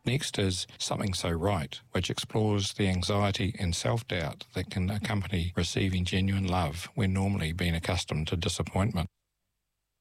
Next is Something So Right, which explores the anxiety and self-doubt that can accompany receiving genuine love when normally being accustomed to disappointment.